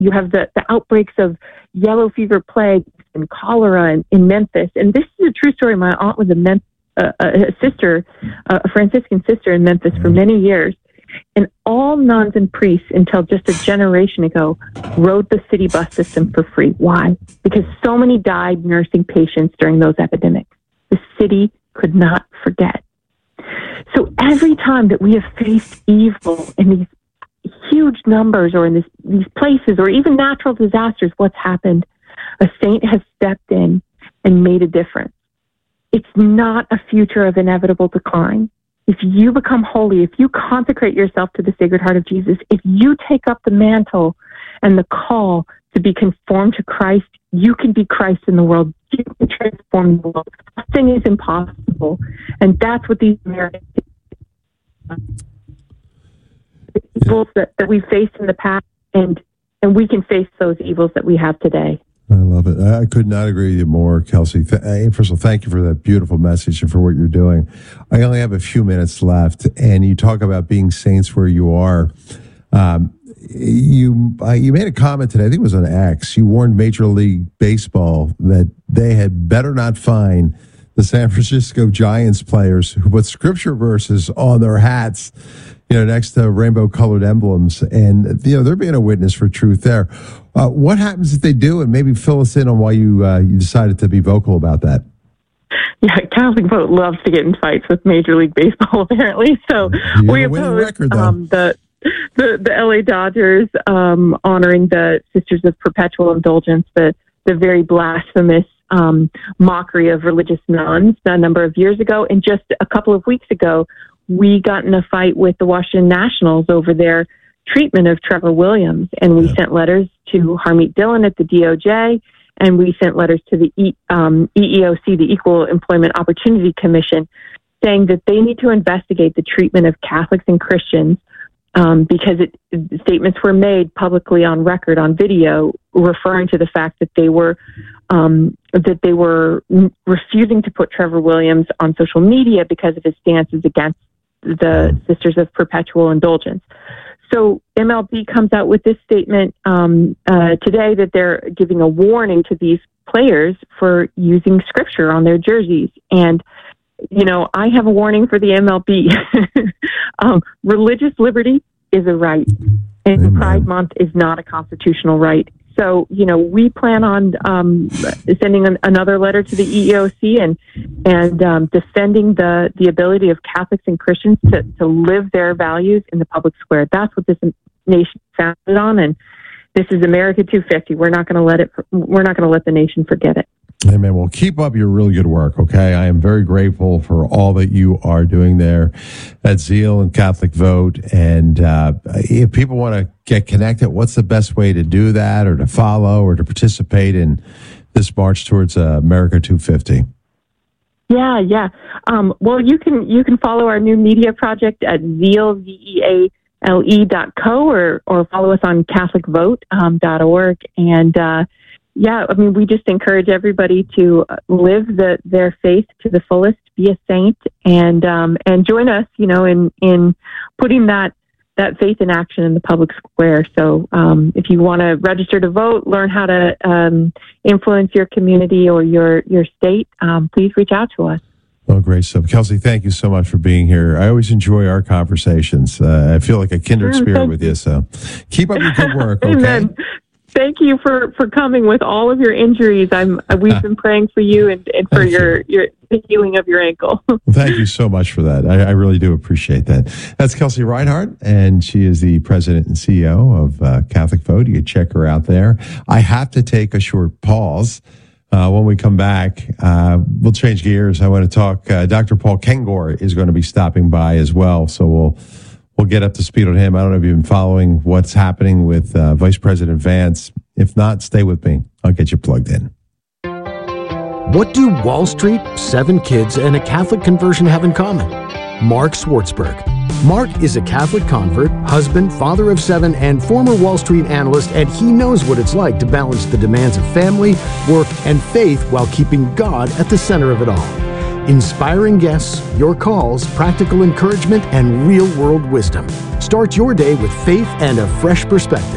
You have the outbreaks of yellow fever plague and cholera in Memphis. And this is a true story. My aunt was a Franciscan sister in Memphis for many years. And all nuns and priests, until just a generation ago, rode the city bus system for free. Why? Because so many died nursing patients during those epidemics. The city could not forget. So every time that we have faced evil in these huge numbers or in these places or even natural disasters, what's happened? A saint has stepped in and made a difference. It's not a future of inevitable decline. If you become holy, if you consecrate yourself to the Sacred Heart of Jesus, if you take up the mantle and the call to be conformed to Christ, you can be Christ in the world. You can transform the world. Nothing is impossible. And that's what these Americans evils that we faced in the past, and we can face those evils that we have today. I love it. I could not agree with you more, Kelsey. First of all, thank you for that beautiful message and for what you're doing. I only have a few minutes left, and you talk about being saints where you are. You made a comment today, I think it was on X. You warned Major League Baseball that they had better not find the San Francisco Giants players who put scripture verses on their hats, next to rainbow-colored emblems. And, they're being a witness for truth there. What happens if they do? And maybe fill us in on why you decided to be vocal about that. Yeah, Catholic Vote loves to get in fights with Major League Baseball, apparently. So we oppose the LA Dodgers honoring the Sisters of Perpetual Indulgence, the very blasphemous mockery of religious nuns a number of years ago. And just a couple of weeks ago, we got in a fight with the Washington Nationals over their treatment of Trevor Williams. And we sent letters to Harmeet Dillon at the DOJ, and we sent letters to the EEOC, the Equal Employment Opportunity Commission, saying that they need to investigate the treatment of Catholics and Christians because statements were made publicly on record, on video, referring to the fact that they were refusing to put Trevor Williams on social media because of his stances against the Sisters of Perpetual Indulgence. So MLB comes out with this statement today that they're giving a warning to these players for using scripture on their jerseys. And, I have a warning for the MLB. Religious liberty is a right, and Amen. Pride Month is not a constitutional right. So, we plan on sending another letter to the EEOC and defending the ability of Catholics and Christians to live their values in the public square. That's what this nation is founded on, and this is America 250. We're not going to let the nation forget it. Amen. Well, keep up your really good work, okay? I am very grateful for all that you are doing there at Zeal and Catholic Vote. And if people want to get connected, what's the best way to do that or to follow or to participate in this march towards America 250? Yeah. Well, you can follow our new media project at Zeal, ZEALE.co, or follow us on CatholicVote.org. And we just encourage everybody to live their faith to the fullest, be a saint, and join us, in putting that faith in action in the public square. So if you want to register to vote, learn how to influence your community or your state, please reach out to us. Oh, great stuff. Kelsey, thank you so much for being here. I always enjoy our conversations. I feel like a kindred spirit with you. So keep up your good work, okay? Amen. Thank you for coming with all of your injuries. We've been praying for you and for the healing of your ankle. Well, thank you so much for that. I really do appreciate that. That's Kelsey Reinhardt, and she is the president and CEO of Catholic Vote. You can check her out there. I have to take a short pause. When we come back, we'll change gears. I want to talk. Dr. Paul Kengor is going to be stopping by as well, so we'll get up to speed on him. I don't know if you've been following what's happening with Vice President Vance. If not, stay with me. I'll get you plugged in. What do Wall Street, 7 kids, and a Catholic conversion have in common? Mark Swartzberg. Mark is a Catholic convert, husband, father of 7, and former Wall Street analyst, and he knows what it's like to balance the demands of family, work, and faith while keeping God at the center of it all. Inspiring guests, your calls, practical encouragement, and real-world wisdom. Start your day with faith and a fresh perspective.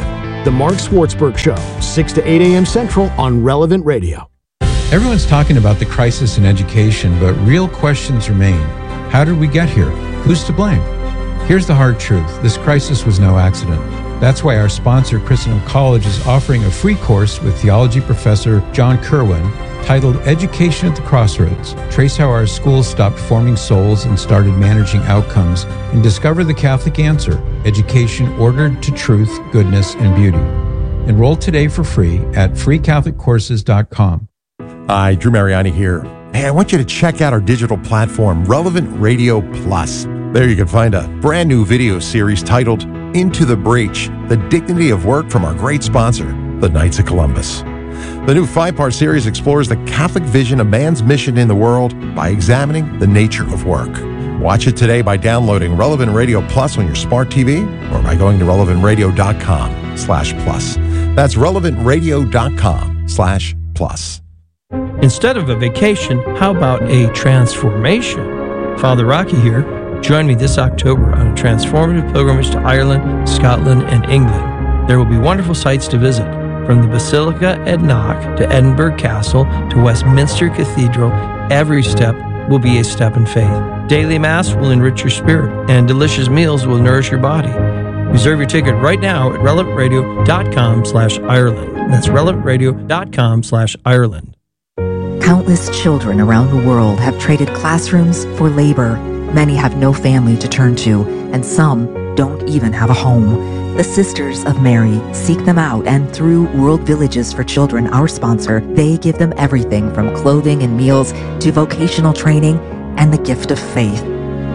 The Mark Swartzberg Show, 6 to 8 a.m. Central on Relevant Radio. Everyone's talking about the crisis in education, but real questions remain. How did we get here? Who's to blame? Here's the hard truth. This crisis was no accident. That's why our sponsor, Christendom College, is offering a free course with theology professor John Kerwin titled Education at the Crossroads. Trace how our schools stopped forming souls and started managing outcomes, and discover the Catholic answer, education ordered to truth, goodness, and beauty. Enroll today for free at freecatholiccourses.com. Hi, Drew Mariani here. Hey, I want you to check out our digital platform, Relevant Radio Plus. There you can find a brand new video series titled Into the Breach, The Dignity of Work from our great sponsor, the Knights of Columbus. The new 5-part series explores the Catholic vision of man's mission in the world by examining the nature of work. Watch it today by downloading Relevant Radio Plus on your smart TV or by going to relevantradio.com/plus. That's relevantradio.com/plus. Instead of a vacation, how about a transformation? Father Rocky here. Join me this October on a transformative pilgrimage to Ireland, Scotland, and England. There will be wonderful sights to visit, from the Basilica at Knock to Edinburgh Castle to Westminster Cathedral. Every step will be a step in faith. Daily Mass will enrich your spirit, and delicious meals will nourish your body. Reserve your ticket right now at relevantradio.com/Ireland. That's relevantradio.com/Ireland. Countless children around the world have traded classrooms for labor. Many have no family to turn to, and some don't even have a home. The Sisters of Mary seek them out, and through World Villages for Children, our sponsor, they give them everything from clothing and meals to vocational training and the gift of faith.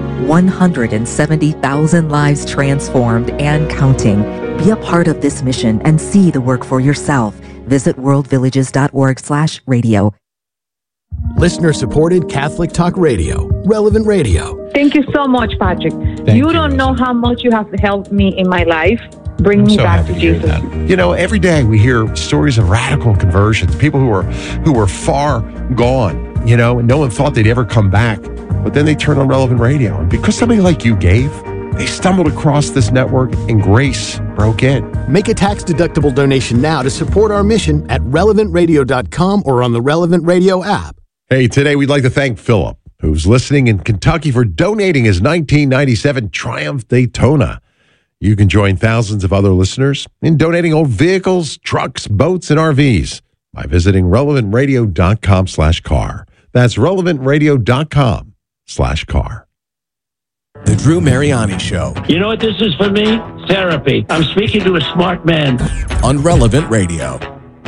170,000 lives transformed and counting. Be a part of this mission and see the work for yourself. Visit worldvillages.org/radio. Listener-supported Catholic Talk Radio, Relevant Radio. Thank you so much, Patrick. You don't know how much you have helped me in my life. Bring me back to Jesus. You know, every day we hear stories of radical conversions, people who were far gone, you know, and no one thought they'd ever come back. But then they turned on Relevant Radio. And because somebody like you gave, they stumbled across this network and grace broke in. Make a tax-deductible donation now to support our mission at relevantradio.com or on the Relevant Radio app. Hey, today we'd like to thank Philip, who's listening in Kentucky, for donating his 1997 Triumph Daytona. You can join thousands of other listeners in donating old vehicles, trucks, boats, and RVs by visiting relevantradio.com/car. That's relevantradio.com/car. The Drew Mariani Show. You know what this is for me? Therapy. I'm speaking to a smart man. On Relevant Radio.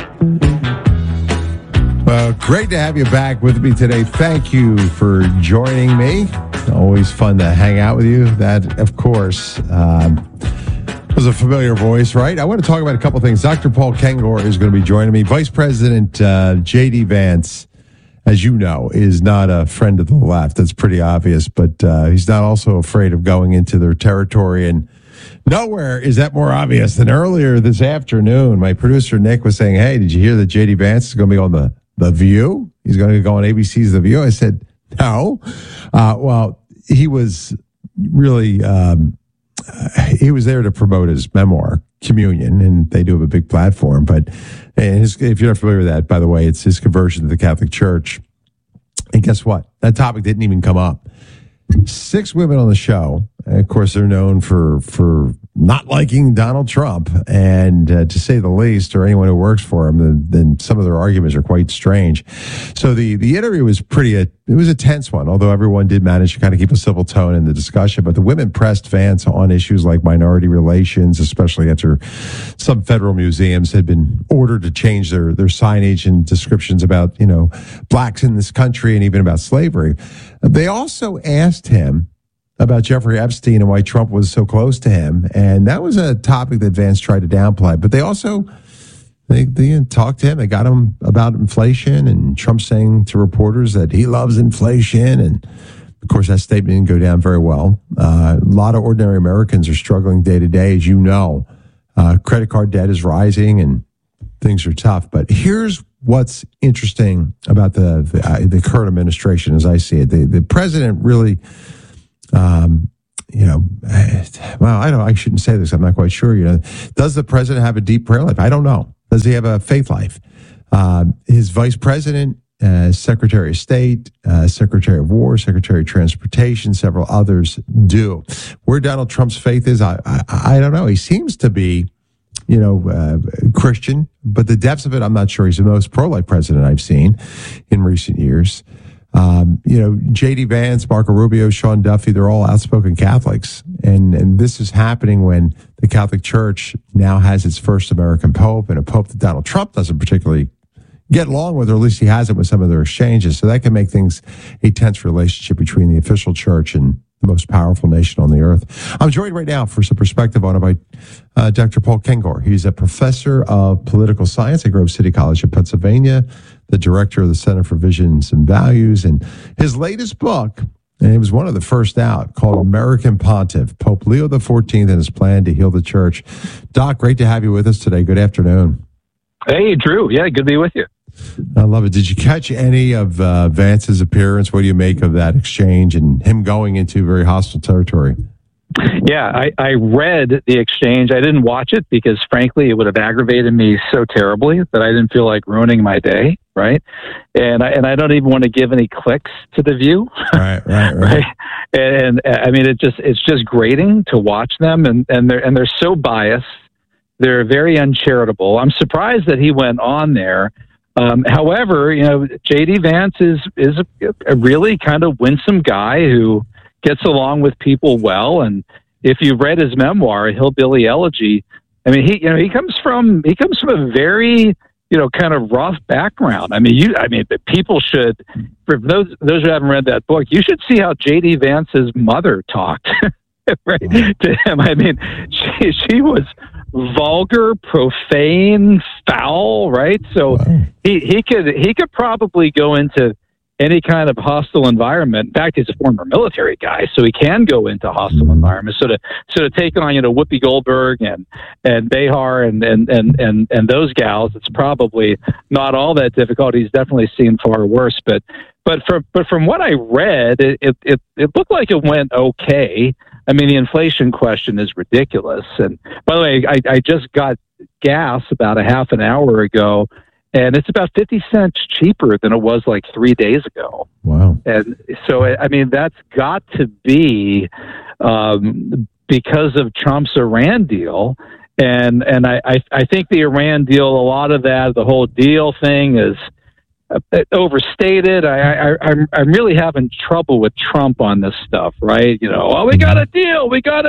Well, great to have you back with me today. Thank you for joining me. Always fun to hang out with you. That, of course, was a familiar voice, right? I want to talk about a couple things. Dr. Paul Kengor is going to be joining me. Vice President J.D. Vance, as you know, is not a friend of the left. That's pretty obvious, but he's not also afraid of going into their territory. And nowhere is that more obvious than earlier this afternoon. My producer, Nick, was saying, hey, did you hear that J.D. Vance is going to be on The View? He's going to go on ABC's The View. I said, no. Well, he was really, he was there to promote his memoir, Communion, and they do have a big platform. But if you're not familiar with that, by the way, it's his conversion to the Catholic Church. And guess what? That topic didn't even come up. 6 women on the show. And of course, they're known for not liking Donald Trump, and to say the least, or anyone who works for him, then some of their arguments are quite strange. So the interview was it was a tense one, although everyone did manage to kind of keep a civil tone in the discussion. But the women pressed Vance on issues like minority relations, especially after some federal museums had been ordered to change their signage and descriptions about, you know, blacks in this country and even about slavery. They also asked him about Jeffrey Epstein and why Trump was so close to him. And that was a topic that Vance tried to downplay. But they also, they talked to him. They got him about inflation, and Trump saying to reporters that he loves inflation. And of course, that statement didn't go down very well. A lot of ordinary Americans are struggling day to day, as you know. Credit card debt is rising and things are tough. But here's what's interesting about the current administration, as I see it. The president really, I shouldn't say this. I'm not quite sure. Does the president have a deep prayer life? I don't know. Does he have a faith life? His vice president, Secretary of State, Secretary of War, Secretary of Transportation, several others do. Where Donald Trump's faith is, I don't know. He seems to be, Christian, but the depths of it, I'm not sure. He's the most pro-life president I've seen in recent years. J.D. Vance, Marco Rubio, Sean Duffy, they're all outspoken Catholics. And this is happening when the Catholic Church now has its first American pope, and a pope that Donald Trump doesn't particularly get along with, or at least he hasn't with some of their exchanges. So that can make things a tense relationship between the official church and the most powerful nation on the earth. I'm joined right now for some perspective on it by Dr. Paul Kengor. He's a professor of political science at Grove City College in Pennsylvania, the director of the Center for Visions and Values, and his latest book, and it was one of the first out, called American Pontiff, Pope Leo XIV and His Plan to Heal the Church. Doc, great to have you with us today. Good afternoon. Hey, Drew. Yeah, good to be with you. I love it. Did you catch any of Vance's appearance? What do you make of that exchange and him going into very hostile territory? Yeah, I read the exchange. I didn't watch it because, frankly, it would have aggravated me so terribly that I didn't feel like ruining my day, right? And I don't even want to give any clicks to The View. Right. And I mean, it's just grating to watch them, and they're so biased. They're very uncharitable. I'm surprised that he went on there. However, J.D. Vance is a really kind of winsome guy who gets along with people well. And if you've read his memoir, Hillbilly Elegy, I mean, he comes from a very, kind of rough background. I mean, people should, for those who haven't read that book, you should see how J.D. Vance's mother talked right to him. I mean, she was vulgar, profane, foul, right? So he could probably go into any kind of hostile environment. In fact, he's a former military guy, so he can go into hostile environments. So to take on, Whoopi Goldberg and Behar and those gals, it's probably not all that difficult. He's definitely seen far worse. But from what I read, it looked like it went okay. I mean, the inflation question is ridiculous. And by the way, I just got gas about a half an hour ago, and it's about 50 cents cheaper than it was like 3 days ago. Wow. And so, I mean, that's got to be because of Trump's Iran deal. And I think the Iran deal, a lot of that, the whole deal thing is overstated. I'm really having trouble with Trump on this stuff, right? We got a deal.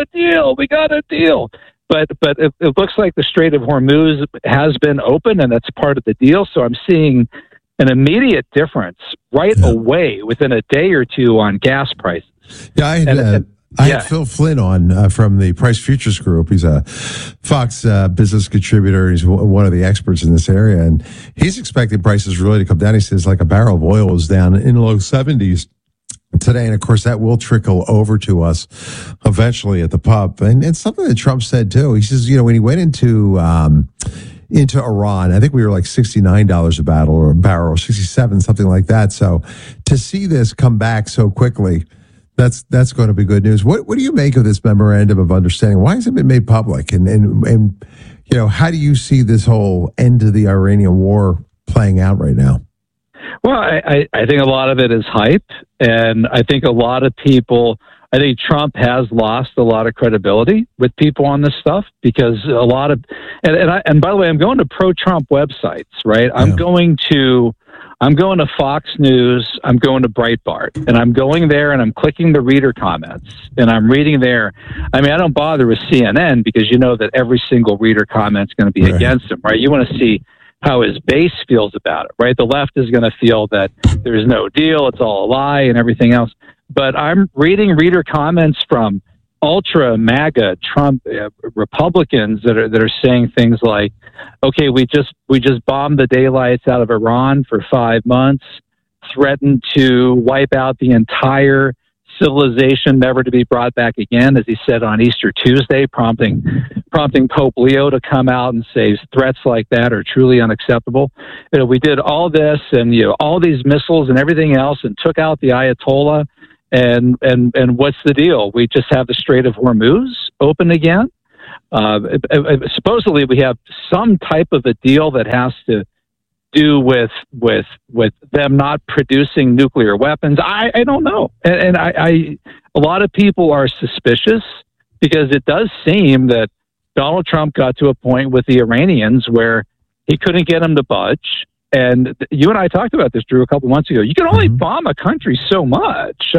But it looks like the Strait of Hormuz has been open, and that's part of the deal. So I'm seeing an immediate difference right away within a day or two on gas prices. Yeah, I had Phil Flynn on from the Price Futures Group. He's a Fox business contributor. He's one of the experts in this area, and he's expecting prices really to come down. He says like a barrel of oil is down in the low 70s today, and of course that will trickle over to us eventually at the pump. And it's something that Trump said too. He says, when he went into Iran, I think we were like $69 a barrel, or 67, something like that. So to see this come back so quickly, that's going to be good news. What do you make of this memorandum of understanding? Why hasn't it been made public? And how do you see this whole end of the Iranian war playing out right now? Well, I think a lot of it is hype, and I think a lot of people, I think Trump has lost a lot of credibility with people on this stuff because a lot of, and by the way, I'm going to pro-Trump websites, right? I'm going to Fox News, I'm going to Breitbart, and I'm going there and I'm clicking the reader comments and I'm reading there. I mean, I don't bother with CNN because you know that every single reader comment is going to be against him, right? You want to see how his base feels about it, right? The left is going to feel that there's no deal, it's all a lie and everything else. But I'm reading reader comments from ultra MAGA Trump Republicans that are saying things like, okay, we just bombed the daylights out of Iran for 5 months, threatened to wipe out the entire civilization, never to be brought back again, as he said on Easter Tuesday, prompting Pope Leo to come out and say threats like that are truly unacceptable. We did all this and all these missiles and everything else and took out the Ayatollah And what's the deal? We just have the Strait of Hormuz open again. Supposedly, we have some type of a deal that has to do with them not producing nuclear weapons. I don't know, and I a lot of people are suspicious because it does seem that Donald Trump got to a point with the Iranians where he couldn't get them to budge. And you and I talked about this, Drew, a couple months ago. You can only bomb a country so much.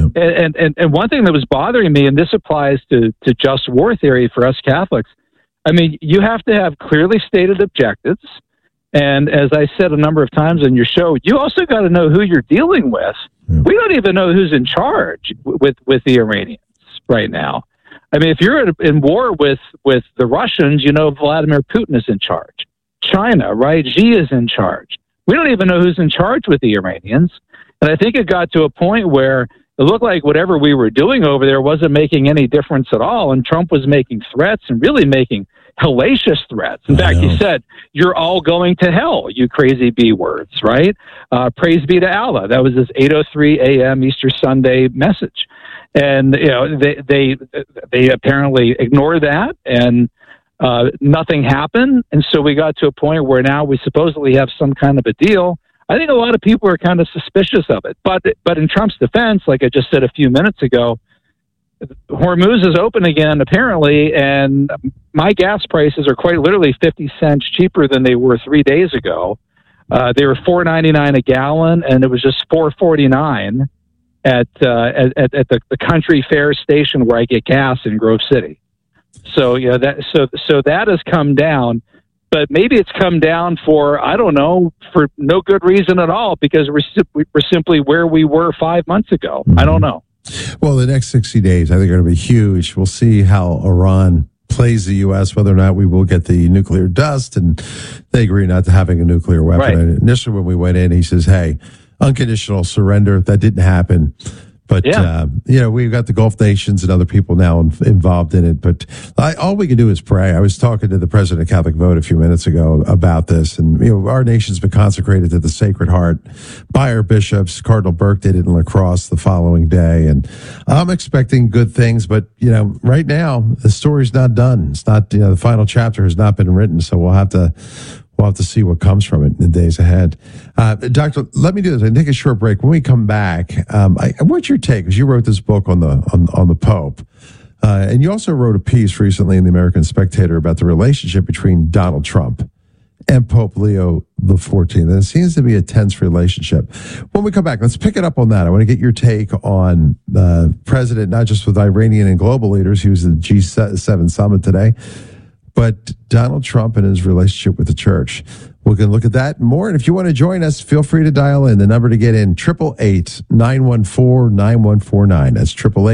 And one thing that was bothering me, and this applies to just war theory for us Catholics, I mean, you have to have clearly stated objectives. And as I said a number of times on your show, you also got to know who you're dealing with. Yeah. We don't even know who's in charge with the Iranians right now. I mean, if you're in war with the Russians, you know Vladimir Putin is in charge. China, right? Xi is in charge. We don't even know who's in charge with the Iranians. And I think it got to a point where it looked like whatever we were doing over there wasn't making any difference at all. And Trump was making threats and really making hellacious threats. In fact, he said, "You're all going to hell, you crazy B words," right? Praise be to Allah. That was his 8:03 a.m. Easter Sunday message. And, you know, they apparently ignored that, and nothing happened. And so we got to a point where now we supposedly have some kind of a deal. I think a lot of people are kind of suspicious of it. But in Trump's defense, like I just said a few minutes ago, Hormuz is open again, apparently, and my gas prices are quite literally 50 cents cheaper than they were 3 days ago. They were $4.99 a gallon, and it was just $4.49 at the country fair station where I get gas in Grove City. So yeah, that has come down, but maybe it's come down for, I don't know, for no good reason at all, because we're simply where we were 5 months ago. I don't know. Well, the next 60 days, I think, are going to be huge. We'll see how Iran plays the U.S., whether or not we will get the nuclear dust, and they agree not to having a nuclear weapon. Right. And initially, when we went in, he says, hey, unconditional surrender. That didn't happen. But, you know, we've got the Gulf nations and other people now involved in it. But all we can do is pray. I was talking to the president of Catholic Vote a few minutes ago about this. And, you know, our nation's been consecrated to the Sacred Heart by our bishops. Cardinal Burke did it in La Crosse the following day. And I'm expecting good things. But, you know, right now, the story's not done. It's not, you know, the final chapter has not been written. So we'll have to see what comes from it in the days ahead. Doctor, let me do this. I take a short break. When we come back, I want your take, because you wrote this book on the Pope, and you also wrote a piece recently in the American Spectator about the relationship between Donald Trump and Pope Leo XIV. And it seems to be a tense relationship. When we come back, let's pick it up on that. I want to get your take on the president, not just with Iranian and global leaders. He was at the G7 summit today, but Donald Trump and his relationship with the church. We're going to look at that and more. And if you want to join us, feel free to dial in. The number to get in, 888-914-9149. That's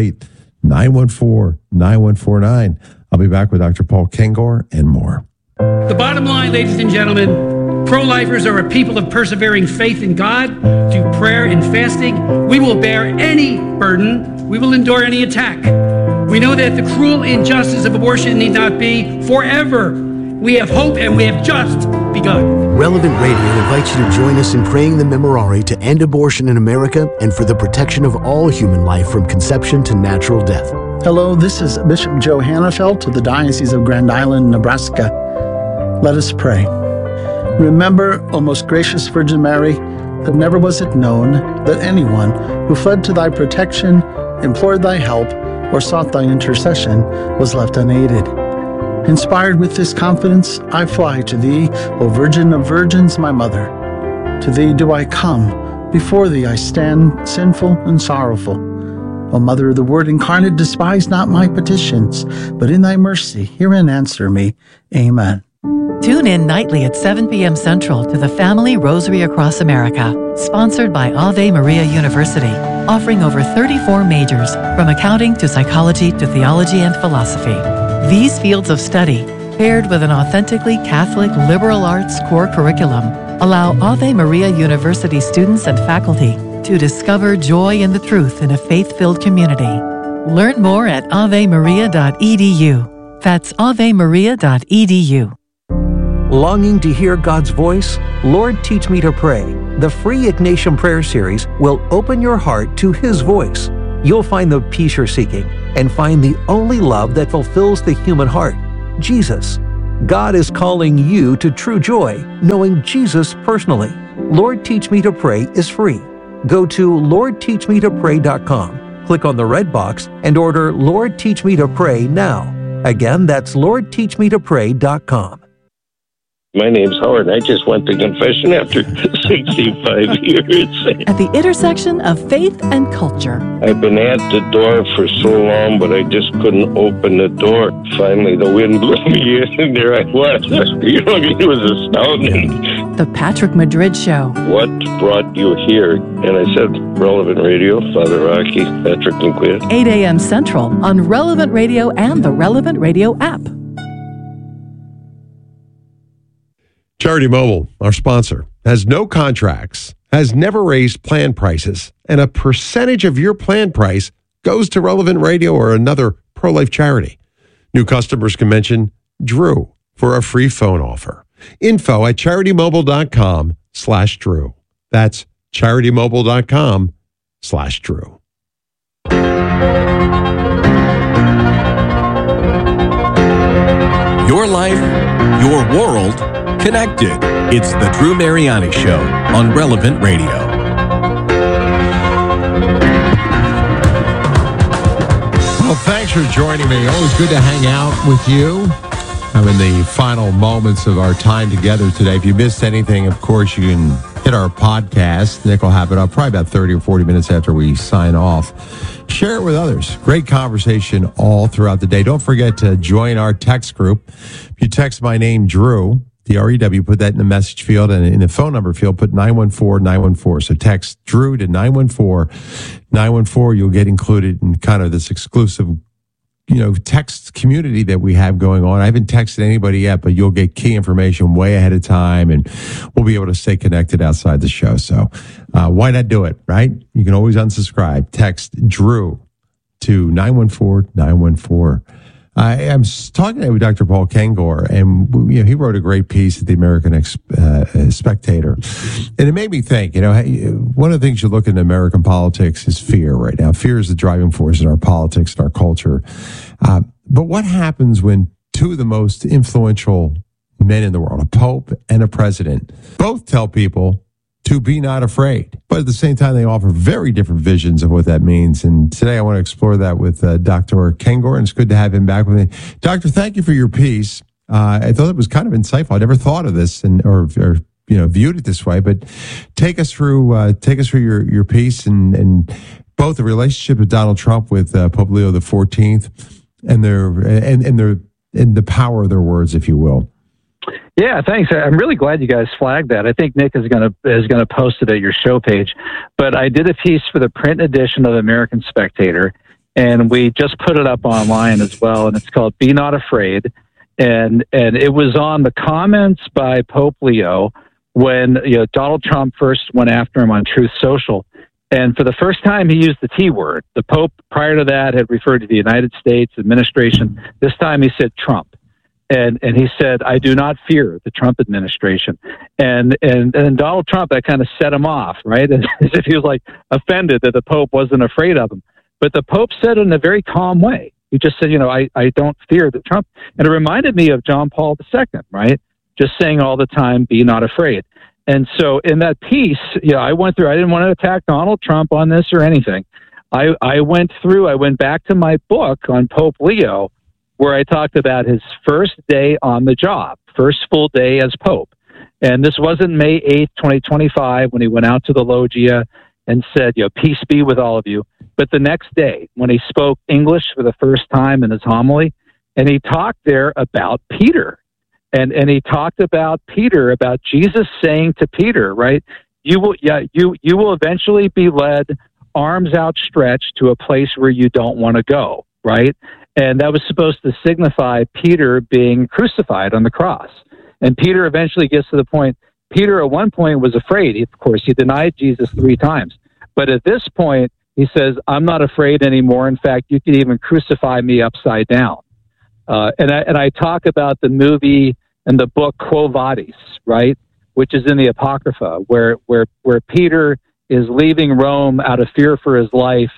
888-914-9149. I'll be back with Dr. Paul Kengor and more. The bottom line, ladies and gentlemen, pro-lifers are a people of persevering faith in God, through prayer and fasting. We will bear any burden. We will endure any attack. We know that the cruel injustice of abortion need not be forever. We have hope, and we have just begun. Relevant Radio invites you to join us in praying the Memorare to end abortion in America and for the protection of all human life from conception to natural death. Hello, this is Bishop Joe Hannafelt of the Diocese of Grand Island, Nebraska. Let us pray. Remember, O most gracious Virgin Mary, that never was it known that anyone who fled to thy protection, implored thy help, or sought thy intercession was left unaided. Inspired with this confidence, I fly to thee, O Virgin of Virgins, my mother. To thee do I come, before thee I stand, sinful and sorrowful. O Mother of the Word incarnate, despise not my petitions, but in thy mercy hear and answer me. Amen. Tune in nightly at 7 p.m. Central to the Family Rosary Across America, sponsored by Ave Maria University, offering over 34 majors, from accounting to psychology to theology and philosophy. These fields of study, paired with an authentically Catholic liberal arts core curriculum, allow Ave Maria University students and faculty to discover joy in the truth in a faith-filled community. Learn more at avemaria.edu. That's avemaria.edu. Longing to hear God's voice? Lord, Teach Me to Pray. The free Ignatian Prayer Series will open your heart to His voice. you'll find the peace you're seeking and find the only love that fulfills the human heart, Jesus. God is calling you to true joy, knowing Jesus personally. Lord Teach Me to Pray is free. Go to LordTeachMeToPray.com, click on the red box, and order Lord Teach Me to Pray now. Again, that's LordTeachMeToPray.com. My name's Howard. I just went to confession after 65 years. At the intersection of faith and culture. I've been at the door for so long, but I just couldn't open the door. Finally, the wind blew me in, and there I was. It was astounding. The Patrick Madrid Show. What brought you here? And I said, Relevant Radio, Father Rocky, Patrick McQueen. 8 a.m. Central on Relevant Radio and the Relevant Radio app. Charity Mobile, our sponsor, has no contracts, has never raised plan prices, and a percentage of your plan price goes to Relevant Radio or another pro-life charity. New customers can mention Drew for a free phone offer. Info at CharityMobile.com/Drew. That's CharityMobile.com/Drew. Your life, your world, connected. It's the Drew Mariani Show on Relevant Radio. Well, thanks for joining me. Always good to hang out with you. I'm in the final moments of our time together today. If you missed anything, of course, you can hit our podcast. Nick will have it up probably about 30 or 40 minutes after we sign off. Share it with others. Great conversation all throughout the day. Don't forget to join our text group. If you text my name, Drew, D-R-E-W, put that in the message field, and in the phone number field, put 914-914. So text Drew to 914-914. You'll get included in kind of this exclusive, text community that we have going on. I haven't texted anybody yet, but you'll get key information way ahead of time, and we'll be able to stay connected outside the show. So why not do it, right? You can always unsubscribe. Text Drew to 914-914. I'm talking with Dr. Paul Kengor, and he wrote a great piece at the American Spectator, and it made me think. One of the things you look in American politics is fear right now. Fear is the driving force in our politics and our culture. But what happens when two of the most influential men in the world, a pope and a president, both tell people to be not afraid, but at the same time, they offer very different visions of what that means. And today I want to explore that with Dr. Kengor, and it's good to have him back with me. Doctor, thank you for your piece. I thought it was kind of insightful. I never thought of this or viewed it this way, but take us through your piece and both the relationship of Donald Trump with Pope Leo XIV and the power of their words, if you will. Yeah, thanks. I'm really glad you guys flagged that. I think Nick is going to post it at your show page. But I did a piece for the print edition of the American Spectator, and we just put it up online as well. And it's called "Be Not Afraid," and it was on the comments by Pope Leo when Donald Trump first went after him on Truth Social. And for the first time, he used the T word. The Pope prior to that had referred to the United States administration. This time, he said Trump. And he said, I do not fear the Trump administration. And Donald Trump, that kind of set him off, right? As if he was like offended that the Pope wasn't afraid of him. But the Pope said it in a very calm way. He just said, I don't fear the Trump. And it reminded me of John Paul II, right? Just saying all the time, be not afraid. And so in that piece, I went through, I didn't want to attack Donald Trump on this or anything. I went back to my book on Pope Leo, where I talked about his first day on the job, first full day as Pope. And this wasn't May 8th, 2025, when he went out to the loggia and said, peace be with all of you. But the next day, when he spoke English for the first time in his homily, and he talked there about Peter. And he talked about Peter, about Jesus saying to Peter, right, you will eventually be led arms outstretched to a place where you don't want to go, right? And that was supposed to signify Peter being crucified on the cross. And Peter eventually gets to the point, Peter at one point was afraid. Of course, he denied Jesus 3 times. But at this point, he says, I'm not afraid anymore. In fact, you could even crucify me upside down. And I talk about the movie and the book Quo Vadis, right, which is in the Apocrypha, where Peter is leaving Rome out of fear for his life,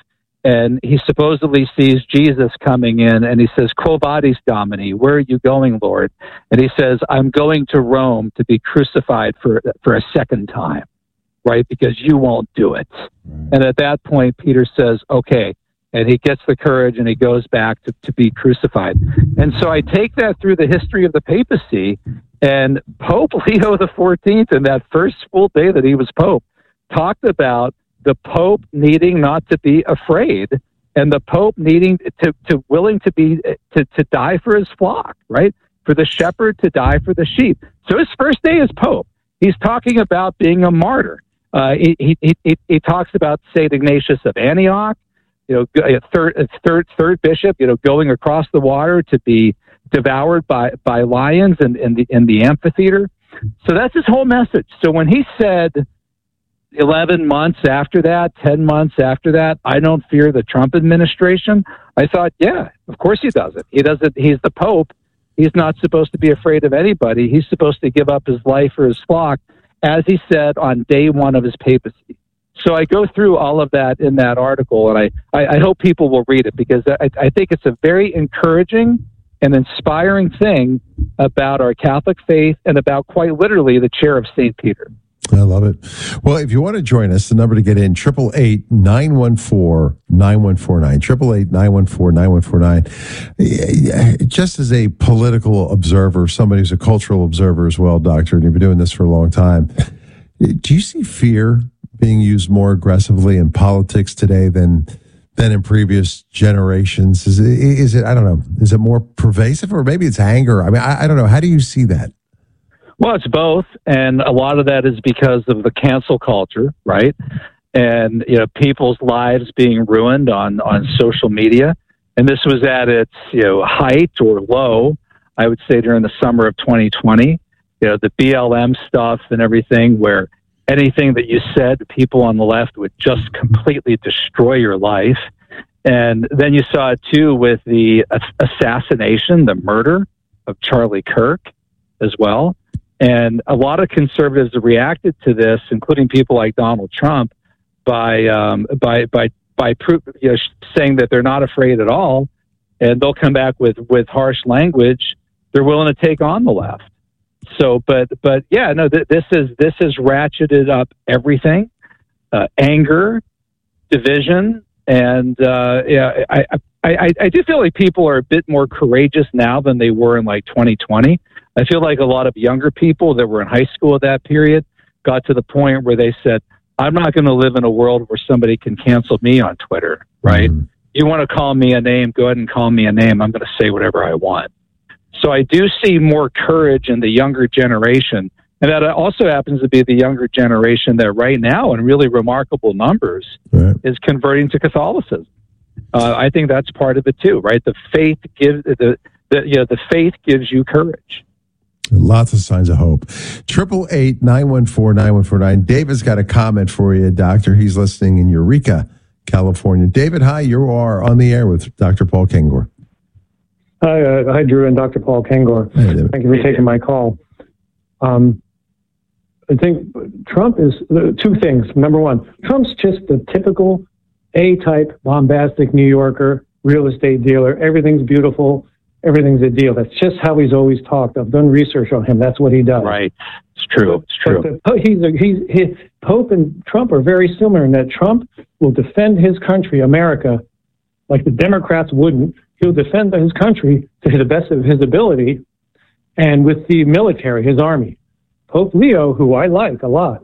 and he supposedly sees Jesus coming in, and he says, "Quo vadis, Domini? Where are you going, Lord?" And he says, "I'm going to Rome to be crucified for a second time, right? Because you won't do it." And at that point, Peter says, "Okay." And he gets the courage and he goes back to be crucified. And so I take that through the history of the papacy, and Pope Leo XIV, in that first full day that he was Pope, talked about the Pope needing not to be afraid, and the Pope needing to willing to be to die for his flock, right? For the shepherd to die for the sheep. So his first day as Pope, he's talking about being a martyr. He talks about Saint Ignatius of Antioch, third bishop, going across the water to be devoured by lions in the amphitheater. So that's his whole message. So when he said 11 months after that, 10 months after that, "I don't fear the Trump administration," I thought, yeah, of course he doesn't. He doesn't. He's the Pope. He's not supposed to be afraid of anybody. He's supposed to give up his life for his flock, as he said on day one of his papacy. So I go through all of that in that article, and I hope people will read it, because I think it's a very encouraging and inspiring thing about our Catholic faith, and about quite literally the chair of St. Peter. I love it. Well, if you want to join us, the number to get in, 888-914-9149, 888-914-9149. Just as a political observer, somebody who's a cultural observer as well, Doctor, and you've been doing this for a long time, do you see fear being used more aggressively in politics today than in previous generations? Is it, I don't know, is it more pervasive, or maybe it's anger? I mean, I don't know. How do you see that? Well, it's both, and a lot of that is because of the cancel culture, right? And people's lives being ruined on social media. And this was at its height or low, I would say, during the summer of 2020. The BLM stuff and everything, where anything that you said, people on the left would just completely destroy your life. And then you saw it too with the assassination, the murder of Charlie Kirk as well. And a lot of conservatives have reacted to this, including people like Donald Trump, by saying that they're not afraid at all, and they'll come back with harsh language. They're willing to take on the left. So, but yeah, no, this has ratcheted up everything, anger, division, and I do feel like people are a bit more courageous now than they were in like 2020. I feel like a lot of younger people that were in high school at that period got to the point where they said, "I'm not going to live in a world where somebody can cancel me on Twitter," right? Mm-hmm. You want to call me a name, go ahead and call me a name. I'm going to say whatever I want. So I do see more courage in the younger generation. And that also happens to be the younger generation that right now, in really remarkable numbers, is converting to Catholicism. I think that's part of it too, right? The faith gives the faith gives you courage. Lots of signs of hope. 888-914-9149. David's got a comment for you, Doctor. He's listening in Eureka, California. David, hi. You are on the air with Dr. Paul Kengor. Hi, Drew and Dr. Paul Kengor. Hey, thank you for taking my call. I think Trump is two things. Number one, Trump's just the typical A-type, bombastic New Yorker, real estate dealer. Everything's beautiful. Everything's a deal. That's just how he's always talked. I've done research on him. That's what he does. Right. It's true. It's true. Pope and Trump are very similar in that Trump will defend his country, America, like the Democrats wouldn't. He'll defend his country to the best of his ability, and with the military, his army. Pope Leo, who I like a lot,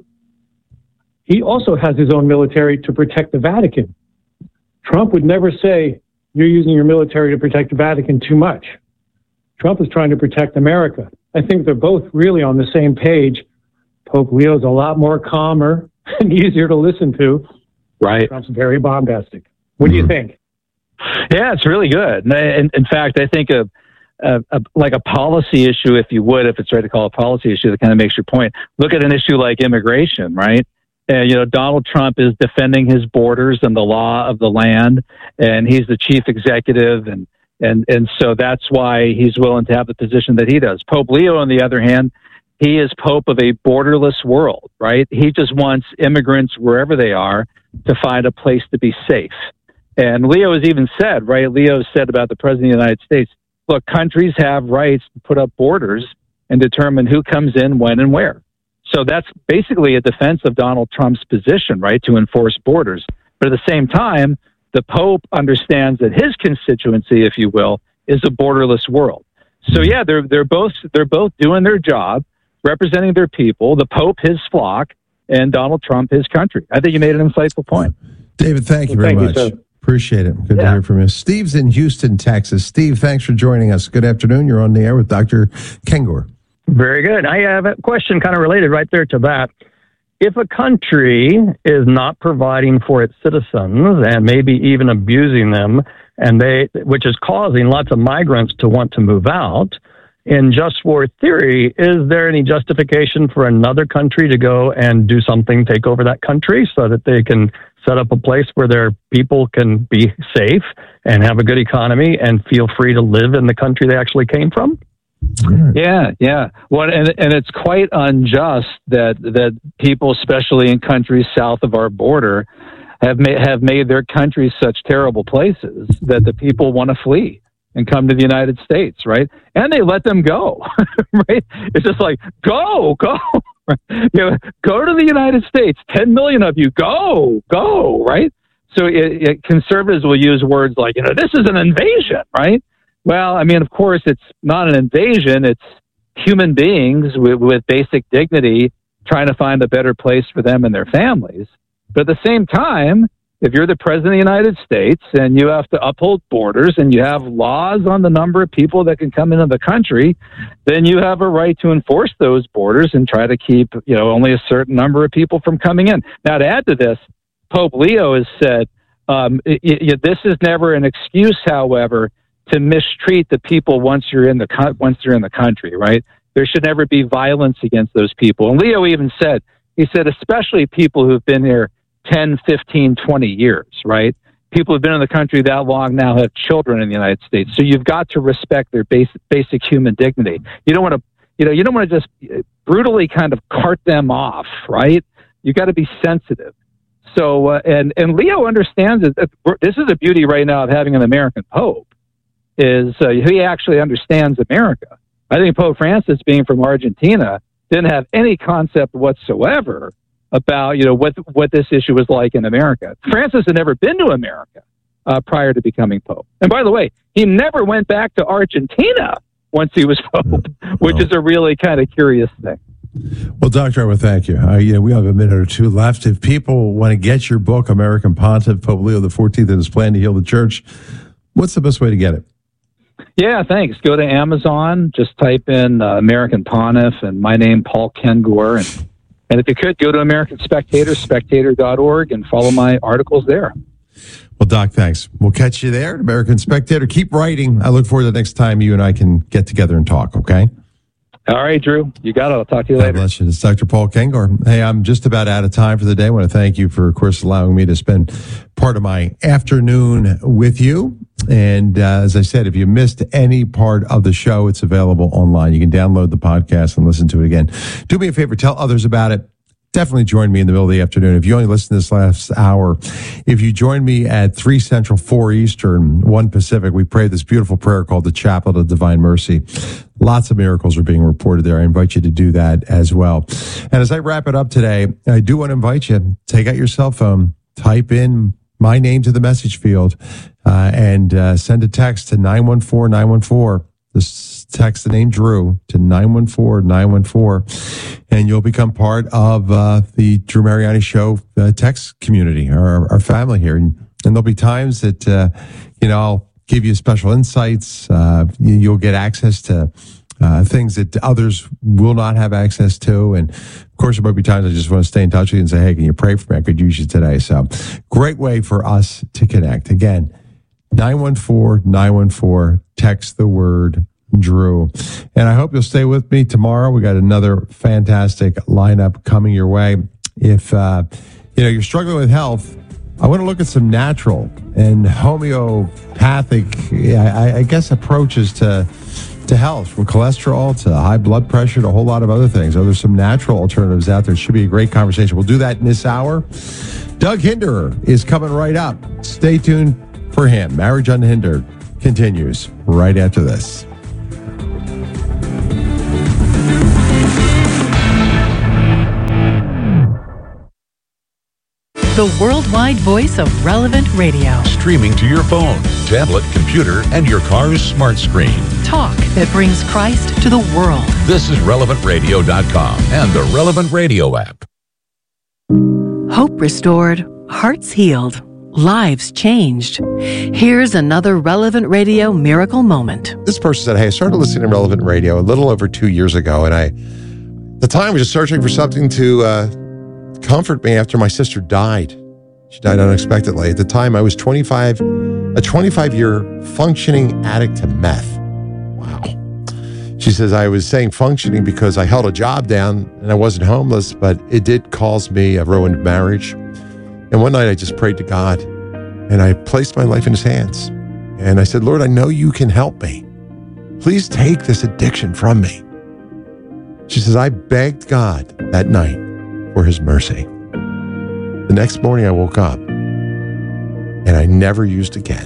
he also has his own military to protect the Vatican. Trump would never say, "You're using your military to protect the Vatican too much." Trump is trying to protect America. I think they're both really on the same page. Pope Leo's a lot more calmer and easier to listen to. Right. Trump's very bombastic. What do you think? Yeah, it's really good. And in fact, I think like a policy issue, if you would, if it's right to call it a policy issue, that kind of makes your point. Look at an issue like immigration, right? Donald Trump is defending his borders and the law of the land, and he's the chief executive, and so that's why he's willing to have the position that he does. Pope Leo, on the other hand, he is Pope of a borderless world, right? He just wants immigrants, wherever they are, to find a place to be safe. And Leo has even said, right? Leo said about the President of the United States, look, countries have rights to put up borders and determine who comes in, when, and where. So that's basically a defense of Donald Trump's position, right, to enforce borders. But at the same time, the Pope understands that his constituency, if you will, is a borderless world. So yeah, they're both doing their job, representing their people. The Pope, his flock, and Donald Trump, his country. I think you made an insightful point. David, thank you very much. Appreciate it. Good to hear from you. Steve's in Houston, Texas. Steve, thanks for joining us. Good afternoon. You're on the air with Dr. Kengor. Very good. I have a question kind of related right there to that. If a country is not providing for its citizens and maybe even abusing them, which is causing lots of migrants to want to move out, in just war theory, is there any justification for another country to go and do something, take over that country so that they can set up a place where their people can be safe and have a good economy and feel free to live in the country they actually came from? Yeah. Well, and it's quite unjust that people, especially in countries south of our border, have made their countries such terrible places that the people want to flee and come to the United States, right? And they let them go, right? It's just like, go, go to the United States. 10 million of you, go, right? So conservatives will use words like, this is an invasion, right? Well, I mean, of course, it's not an invasion. It's human beings with basic dignity trying to find a better place for them and their families. But at the same time, if you're the President of the United States and you have to uphold borders and you have laws on the number of people that can come into the country, then you have a right to enforce those borders and try to keep, only a certain number of people from coming in. Now, to add to this, Pope Leo has said, this is never an excuse, however, to mistreat the people once they're in the country, right? There should never be violence against those people. And Leo even said, especially people who've been here 10, 15, 20 years, right? People who've been in the country that long now have children in the United States. So you've got to respect their basic human dignity. You don't want to just brutally kind of cart them off, right? You got to be sensitive. So, and Leo understands that this is the beauty right now of having an American Pope, is he actually understands America. I think Pope Francis, being from Argentina, didn't have any concept whatsoever about what this issue was like in America. Francis had never been to America prior to becoming Pope. And by the way, he never went back to Argentina once he was Pope, which is a really kind of curious thing. Well, Doctor, I would thank you. We have a minute or two left. If people want to get your book, American Pontiff, Pope Leo XIV and His Plan to Heal the Church, what's the best way to get it? Yeah, thanks. Go to Amazon, just type in American Pontiff and my name, Paul Kengor. And if you could, go to American Spectator, spectator.org, and follow my articles there. Well, Doc, thanks. We'll catch you there at American Spectator. Keep writing. I look forward to the next time you and I can get together and talk, okay? All right, Drew. You got it. I'll talk to you later. God bless you. It's Dr. Paul Kengor. Hey, I'm just about out of time for the day. I want to thank you for, of course, allowing me to spend part of my afternoon with you. And as I said, if you missed any part of the show, it's available online. You can download the podcast and listen to it again. Do me a favor, tell others about it. Definitely join me in the middle of the afternoon. If you only listen to this last hour, if you join me at 3 Central, 4 Eastern, 1 Pacific, we pray this beautiful prayer called the Chaplet of Divine Mercy. Lots of miracles are being reported there. I invite you to do that as well. And as I wrap it up today, I do want to invite you, take out your cell phone, type in my name to the message field, and send a text to 914-914. Just text the name Drew to 914-914, and you'll become part of the Drew Mariani Show text community, our family here. And there'll be times that, I'll give you special insights. You'll get access to things that others will not have access to. And of course, there might be times I just want to stay in touch with you and say, hey, can you pray for me? I could use you today. So great way for us to connect. Again, 914-914, text the word Drew. And I hope you'll stay with me tomorrow. We got another fantastic lineup coming your way. If you're struggling with health, I want to look at some natural and homeopathic, I guess, approaches to to health, from cholesterol to high blood pressure to a whole lot of other things. There's some natural alternatives out there. It should be a great conversation. We'll do that in this hour. Doug Hinderer is coming right up. Stay tuned for him. Marriage Unhindered continues right after this. The worldwide voice of Relevant Radio. Streaming to your phone, tablet, computer, and your car's smart screen. Talk that brings Christ to the world. This is RelevantRadio.com and the Relevant Radio app. Hope restored, hearts healed, lives changed. Here's another Relevant Radio miracle moment. This person said, hey, I started listening to Relevant Radio a little over 2 years ago, and at the time I was just searching for something to comfort me after my sister died. She died unexpectedly. At the time, I was 25, a 25-year functioning addict to meth. Wow. She says, I was saying functioning because I held a job down and I wasn't homeless, but it did cause me a ruined marriage. And one night I just prayed to God and I placed my life in his hands. And I said, Lord, I know you can help me. Please take this addiction from me. She says, I begged God that night for his mercy. The next morning I woke up and I never used again.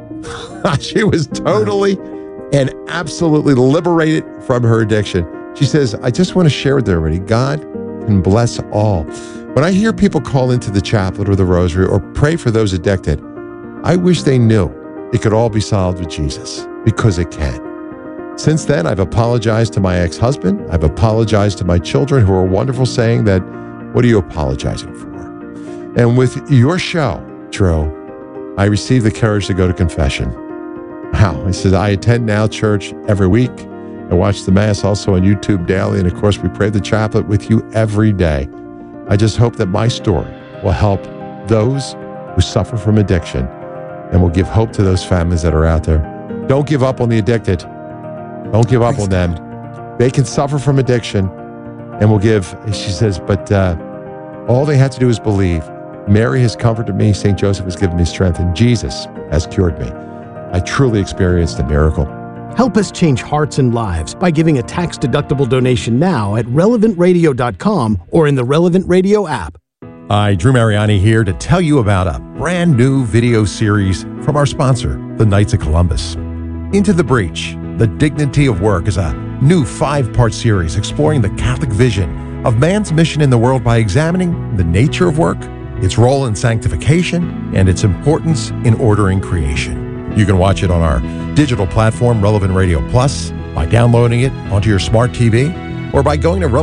She was totally and absolutely liberated from her addiction. She says, I just want to share with everybody, God can bless all. When I hear people call into the chaplet or the rosary or pray for those addicted, I wish they knew it could all be solved with Jesus, because it can. Since then, I've apologized to my ex-husband. I've apologized to my children, who are wonderful, saying that, what are you apologizing for? And with your show, Drew, I received the courage to go to confession. Wow. I said, I attend now church every week. I watch the Mass also on YouTube daily. And of course, we pray the chaplet with you every day. I just hope that my story will help those who suffer from addiction and will give hope to those families that are out there. Don't give up on the addicted. Don't give up on them. They can suffer from addiction and will give, she says, but all they have to do is believe. Mary has comforted me. St. Joseph has given me strength, and Jesus has cured me. I truly experienced a miracle. Help us change hearts and lives by giving a tax-deductible donation now at relevantradio.com or in the Relevant Radio app. Hi, Drew Mariani here to tell you about a brand new video series from our sponsor, the Knights of Columbus. Into the Breach, The Dignity of Work is a new 5-part series exploring the Catholic vision of man's mission in the world by examining the nature of work, its role in sanctification, and its importance in ordering creation. You can watch it on our digital platform, Relevant Radio Plus, by downloading it onto your smart TV, or by going to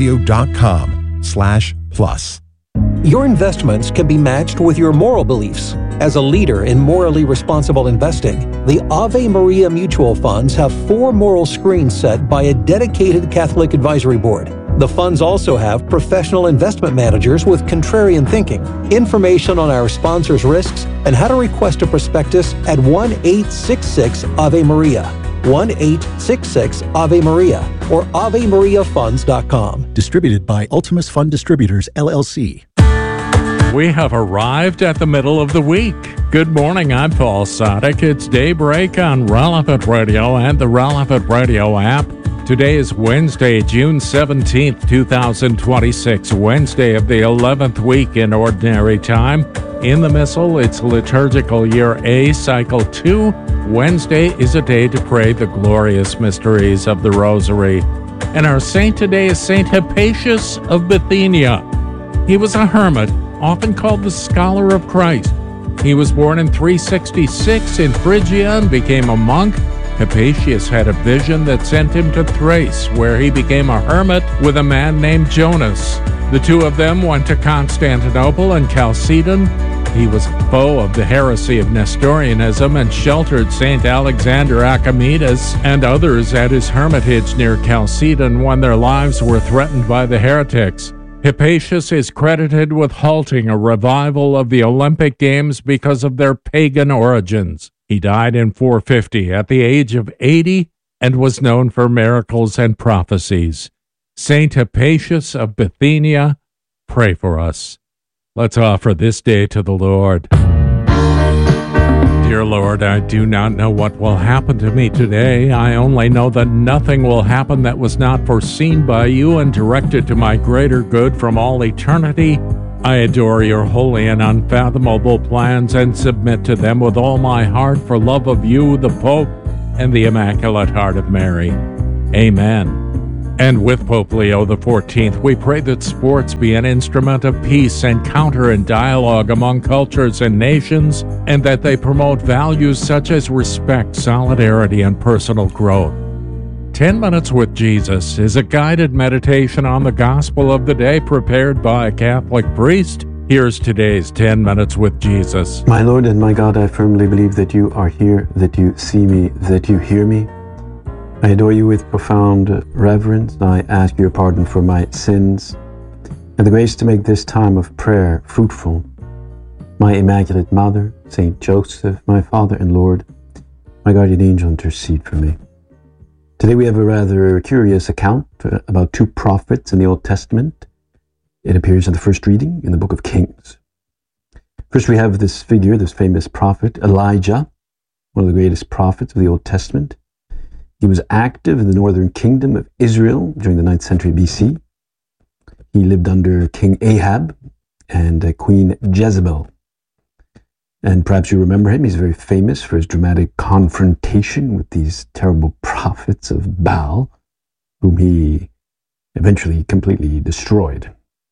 relevantradio.com/plus. Your investments can be matched with your moral beliefs. As a leader in morally responsible investing, the Ave Maria Mutual Funds have 4 moral screens set by a dedicated Catholic advisory board. The funds also have professional investment managers with contrarian thinking. Information on our sponsors' risks and how to request a prospectus at 1-866-AVE-MARIA, 1-866-AVE-MARIA, or AveMariaFunds.com. Distributed by Ultimus Fund Distributors, LLC. We have arrived at the middle of the week. Good morning, I'm Paul Sadek. It's Daybreak on Relevant Radio and the Relevant Radio app. Today is Wednesday, June 17th, 2026, Wednesday of the 11th week in Ordinary Time. In the Missal, it's Liturgical Year A, Cycle 2. Wednesday is a day to pray the glorious mysteries of the Rosary. And our saint today is Saint Hypatius of Bithynia. He was a hermit, often called the Scholar of Christ. He was born in 366 in Phrygia and became a monk. Hypatius had a vision that sent him to Thrace, where he became a hermit with a man named Jonas. The two of them went to Constantinople and Chalcedon. He was a foe of the heresy of Nestorianism and sheltered St. Alexander Archimedes and others at his hermitage near Chalcedon when their lives were threatened by the heretics. Hypatius is credited with halting a revival of the Olympic Games because of their pagan origins. He died in 450 at the age of 80 and was known for miracles and prophecies. Saint Hypatius of Bithynia, pray for us. Let's offer this day to the Lord. Dear Lord, I do not know what will happen to me today. I only know that nothing will happen that was not foreseen by you and directed to my greater good from all eternity. I adore your holy and unfathomable plans and submit to them with all my heart for love of you, the Pope, and the Immaculate Heart of Mary. Amen. And with Pope Leo XIV, we pray that sports be an instrument of peace, encounter, and dialogue among cultures and nations, and that they promote values such as respect, solidarity, and personal growth. 10 Minutes with Jesus is a guided meditation on the gospel of the day prepared by a Catholic priest. Here's today's 10 Minutes with Jesus. My Lord and my God, I firmly believe that you are here, that you see me, that you hear me. I adore you with profound reverence. I ask your pardon for my sins and the grace to make this time of prayer fruitful. My Immaculate Mother, Saint Joseph, my Father and Lord, my guardian angel, intercede for me. Today we have a rather curious account about two prophets in the Old Testament. It appears in the first reading in the book of Kings. First we have this figure, this famous prophet, Elijah, one of the greatest prophets of the Old Testament. He was active in the northern kingdom of Israel during the 9th century BC. He lived under King Ahab and Queen Jezebel. And perhaps you remember him. He's very famous for his dramatic confrontation with these terrible prophets of Baal, whom he eventually completely destroyed.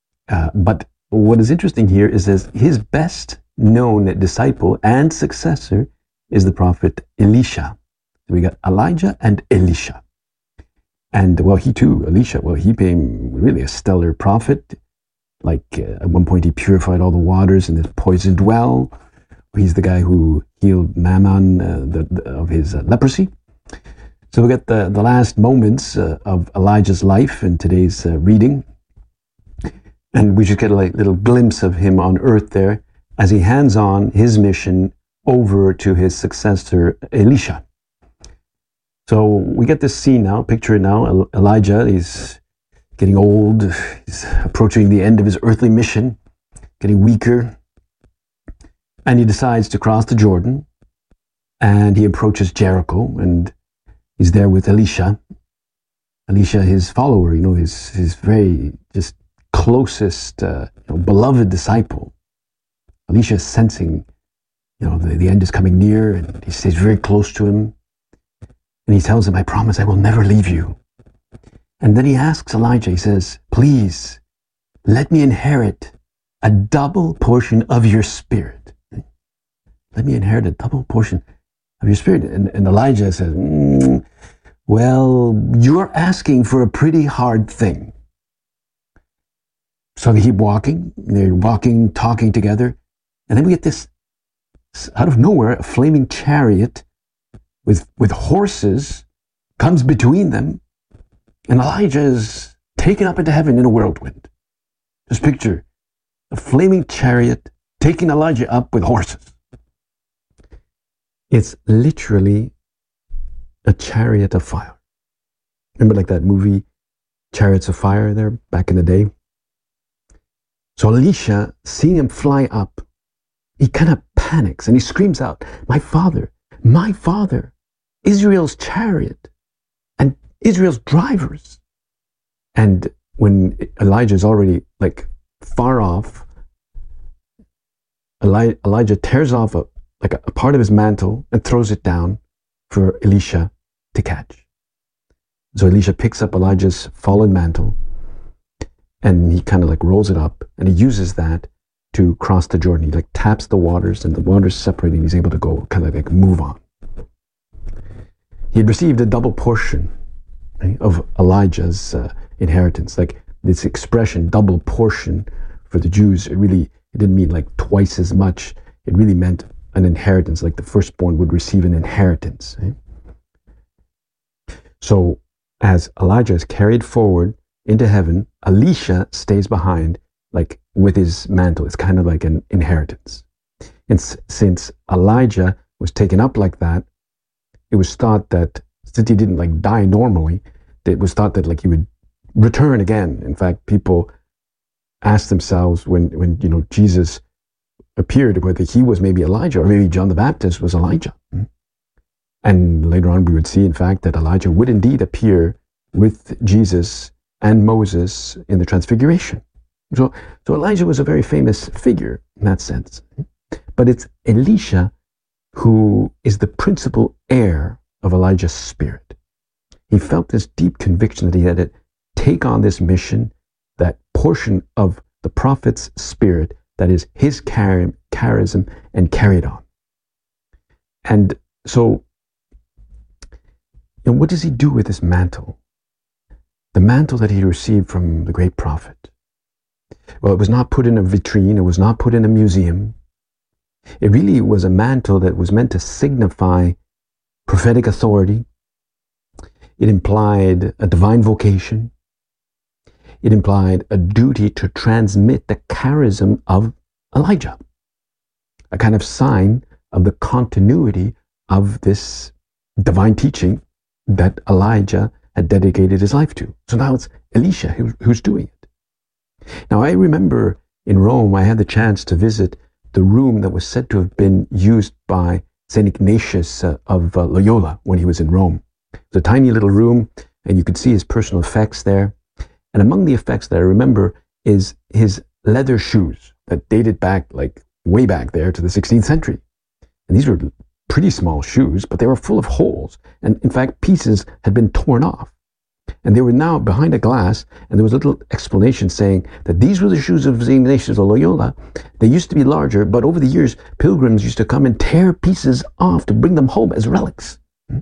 But what is interesting here is that his best known disciple and successor is the prophet Elisha. So we got Elijah and Elisha. And well, he too, Elisha, well, he became really a stellar prophet. Like at one point he purified all the waters in this poisoned well. He's the guy who healed Naaman of his leprosy. So we got the last moments of Elijah's life in today's reading. And we just get a little glimpse of him on earth there as he hands on his mission over to his successor, Elisha. So we get this scene now, picture it now. Elijah, he's getting old, he's approaching the end of his earthly mission, getting weaker, and he decides to cross the Jordan, and he approaches Jericho, and he's there with Elisha. Elisha, his follower, his very just closest, beloved disciple. Elisha is sensing, the end is coming near, and he stays very close to him. And he tells him, I promise I will never leave you. And then he asks Elijah, he says, please, let me inherit a double portion of your spirit. Let me inherit a double portion of your spirit. And Elijah says, well, you're asking for a pretty hard thing. So they keep walking. They're walking, talking together. And then we get this, out of nowhere, a flaming chariot with horses comes between them, and Elijah is taken up into heaven in a whirlwind. Just picture a flaming chariot taking Elijah up with horses. It's literally a chariot of fire. Remember like that movie, Chariots of Fire there back in the day? So Elisha, seeing him fly up, he kind of panics and he screams out, my father, Israel's chariot and Israel's drivers. And when Elijah is already far off, Elijah tears off a part of his mantle and throws it down for Elisha to catch. So Elisha picks up Elijah's fallen mantle and he kind of rolls it up, and he uses that to cross the Jordan. He taps the waters, and the waters separate, and he's able to go kind of move on. He had received a double portion of Elijah's inheritance. This expression, double portion, for the Jews, it didn't mean twice as much. It really meant an inheritance, like the firstborn would receive an inheritance. So as Elijah is carried forward into heaven, Elisha stays behind, with his mantle. It's kind of like an inheritance. And since Elijah was taken up like that, it was thought that, since he didn't die normally, it was thought that he would return again. In fact, people asked themselves when Jesus appeared, whether he was maybe Elijah or maybe John the Baptist was Elijah. And later on we would see, in fact, that Elijah would indeed appear with Jesus and Moses in the Transfiguration. So Elijah was a very famous figure in that sense. But it's Elisha who is the principal heir of Elijah's spirit. He felt this deep conviction that he had to take on this mission, that portion of the prophet's spirit that is his charism, and carry it on. And so, what does he do with this mantle? The mantle that he received from the great prophet. Well, it was not put in a vitrine. It was not put in a museum. It really was a mantle that was meant to signify prophetic authority. It implied a divine vocation. It implied a duty to transmit the charism of Elijah, a kind of sign of the continuity of this divine teaching that Elijah had dedicated his life to. So now it's Elisha who's doing it. Now, I remember in Rome, I had the chance to visit the room that was said to have been used by St. Ignatius of Loyola when he was in Rome. It's a tiny little room, and you could see his personal effects there. And among the effects that I remember is his leather shoes that dated back, like way back there to the 16th century. And these were pretty small shoes, but they were full of holes. And in fact, pieces had been torn off. And they were now behind a glass, and there was a little explanation saying that these were the shoes of St. Ignatius of Loyola. They used to be larger, but over the years, pilgrims used to come and tear pieces off to bring them home as relics.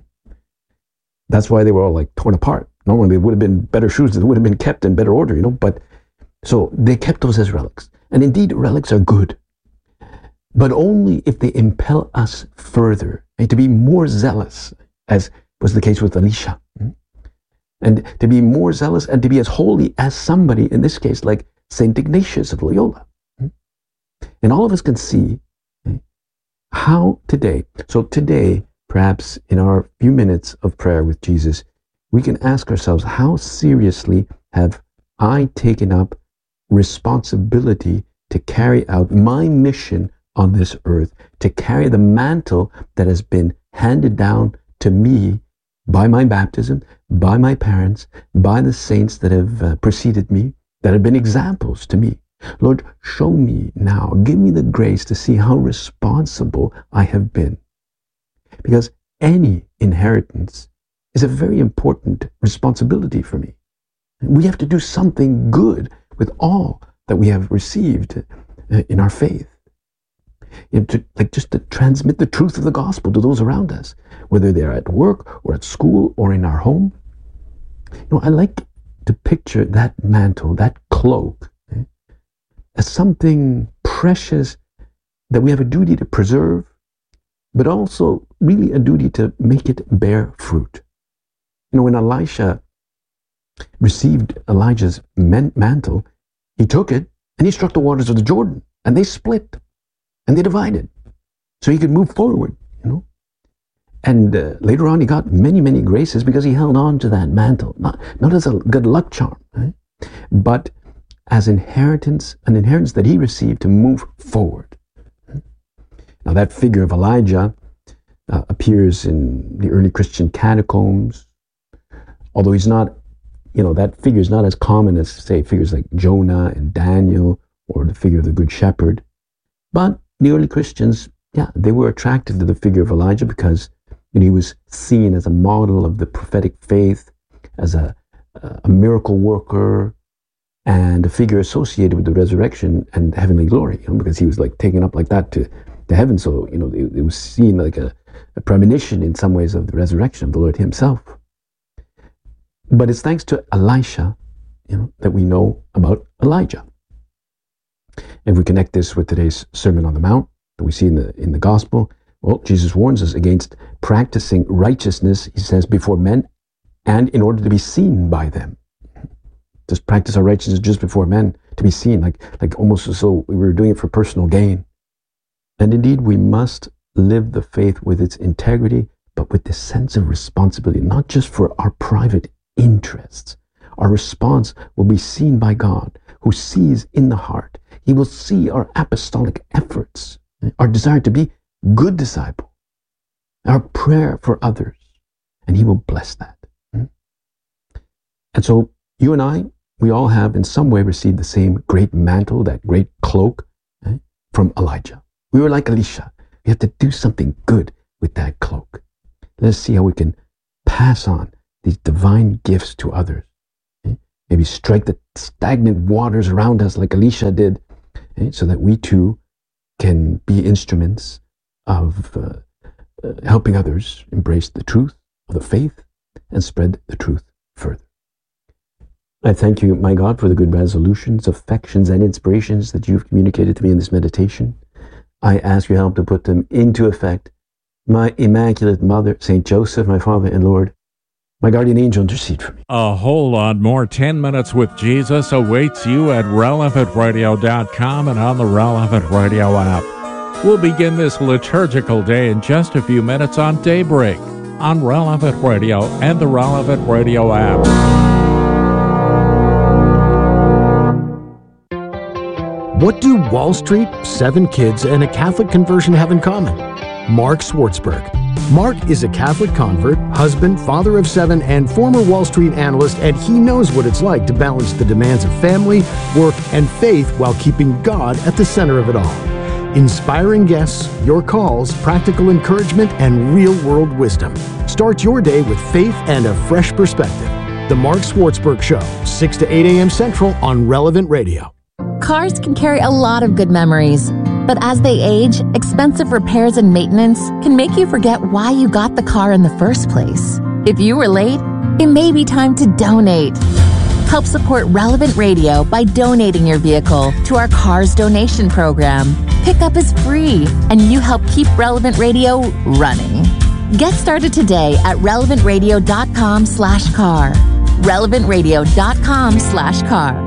That's why they were all like torn apart. Normally, it would have been better shoes that would have been kept in better order, but so they kept those as relics. And indeed, relics are good, but only if they impel us further and to be more zealous, as was the case with Elisha. And to be more zealous and to be as holy as somebody, in this case, like St. Ignatius of Loyola. And all of us can see how today, perhaps in our few minutes of prayer with Jesus, we can ask ourselves, how seriously have I taken up responsibility to carry out my mission on this earth, to carry the mantle that has been handed down to me by my baptism, by my parents, by the saints that have preceded me, that have been examples to me. Lord, show me now, give me the grace to see how responsible I have been. Because any inheritance is a very important responsibility for me. We have to do something good with all that we have received in our faith. Just to transmit the truth of the gospel to those around us, whether they're at work or at school or in our home. I like to picture that mantle, that cloak, as something precious that we have a duty to preserve, but also really a duty to make it bear fruit. When Elisha received Elijah's mantle, he took it and he struck the waters of the Jordan, and they split. And they divided, so he could move forward, And later on, he got many, many graces because he held on to that mantle, not as a good luck charm, right? But as an inheritance that he received to move forward. Now, that figure of Elijah appears in the early Christian catacombs, although he's not, that figure is not as common as, say, figures like Jonah and Daniel or the figure of the Good Shepherd. But the early Christians, they were attracted to the figure of Elijah because he was seen as a model of the prophetic faith, as a miracle worker, and a figure associated with the resurrection and heavenly glory, because he was like taken up like that to heaven. So, it was seen like a premonition in some ways of the resurrection of the Lord himself. But it's thanks to Elisha, that we know about Elijah. If we connect this with today's Sermon on the Mount that we see in the Gospel, well, Jesus warns us against practicing righteousness, he says, before men and in order to be seen by them. Just practice our righteousness just before men to be seen, like almost as though we were doing it for personal gain. And indeed, we must live the faith with its integrity, but with this sense of responsibility, not just for our private interests. Our response will be seen by God, who sees in the heart. He will see our apostolic efforts, our desire to be good disciples, our prayer for others, and He will bless that. And so you and I, we all have in some way received the same great mantle, that great cloak from Elijah. We were like Elisha. We have to do something good with that cloak. Let us see how we can pass on these divine gifts to others. Maybe strike the stagnant waters around us like Elisha did, so that we too can be instruments of helping others embrace the truth of the faith and spread the truth further. I thank you, my God, for the good resolutions, affections, and inspirations that you've communicated to me in this meditation. I ask your help to put them into effect. My Immaculate Mother, Saint Joseph, my Father and Lord, my guardian angel, intercede for me. A whole lot more 10 Minutes with Jesus awaits you at relevantradio.com and on the Relevant Radio app. We'll begin this liturgical day in just a few minutes on Daybreak on Relevant Radio and the Relevant Radio app. What do Wall Street, 7 kids, and a Catholic conversion have in common? Mark Swartzberg. Mark is a Catholic convert, husband, father of 7, and former Wall Street analyst, and he knows what it's like to balance the demands of family, work, and faith while keeping God at the center of it all. Inspiring guests, your calls, practical encouragement, and real-world wisdom. Start your day with faith and a fresh perspective. The Mark Swartzberg Show, 6 to 8 a.m. Central on Relevant Radio. Cars can carry a lot of good memories, but as they age, expensive repairs and maintenance can make you forget why you got the car in the first place. If you were late, it may be time to donate. Help support Relevant Radio by donating your vehicle to our Cars Donation Program. Pickup is free, and you help keep Relevant Radio running. Get started today at relevantradio.com/car. relevantradio.com/car.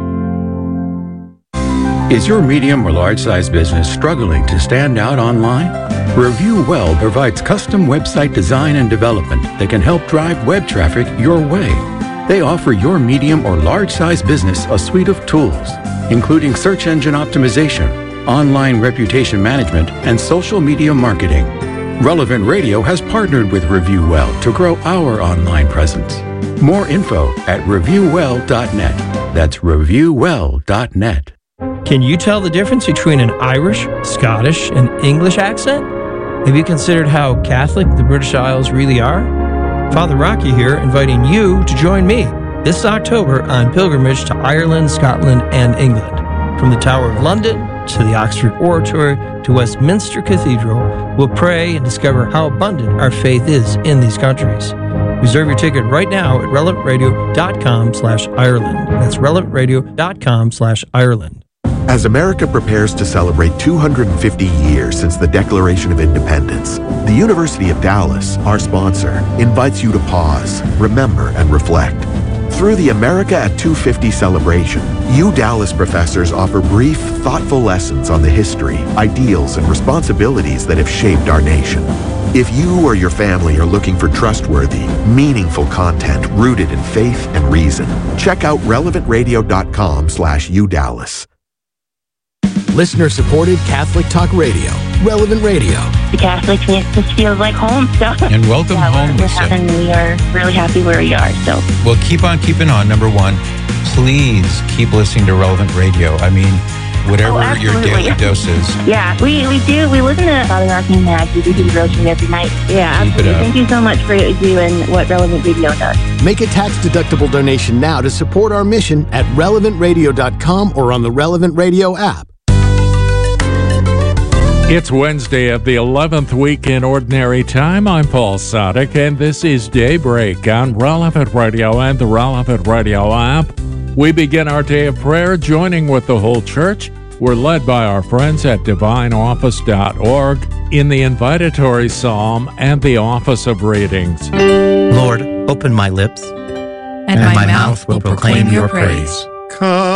Is your medium or large size business struggling to stand out online? Review Well provides custom website design and development that can help drive web traffic your way. They offer your medium or large size business a suite of tools, including search engine optimization, online reputation management, and social media marketing. Relevant Radio has partnered with Review Well to grow our online presence. More info at reviewwell.net. That's reviewwell.net. Can you tell the difference between an Irish, Scottish, and English accent? Have you considered how Catholic the British Isles really are? Father Rocky here, inviting you to join me this October on pilgrimage to Ireland, Scotland, and England. From the Tower of London to the Oxford Oratory to Westminster Cathedral, we'll pray and discover how abundant our faith is in these countries. Reserve your ticket right now at relevantradio.com/Ireland. That's relevantradio.com/Ireland. As America prepares to celebrate 250 years since the Declaration of Independence, the University of Dallas, our sponsor, invites you to pause, remember, and reflect. Through the America at 250 celebration, Dallas professors offer brief, thoughtful lessons on the history, ideals, and responsibilities that have shaped our nation. If you or your family are looking for trustworthy, meaningful content rooted in faith and reason, check out relevantradio.com/UDallas. Listener-supported Catholic Talk Radio, Relevant Radio. The Catholics just feels like home. So. And welcome home, Lisa. We are really happy where we are. So. Well, keep on keeping on. Number one, please keep listening to Relevant Radio. I mean, whatever your daily dose is. Yeah, we do. We listen to Father Rocky and Matt. We do the rosary every night. Yeah, absolutely. Thank you so much for what you do and what Relevant Radio does. Make a tax-deductible donation now to support our mission at relevantradio.com or on the Relevant Radio app. It's Wednesday of the 11th week in Ordinary Time. I'm Paul Sadek, and this is Daybreak on Relevant Radio and the Relevant Radio app. We begin our day of prayer joining with the whole church. We're led by our friends at divineoffice.org in the invitatory psalm and the office of readings. Lord, open my lips, and my mouth will proclaim your praise. Come.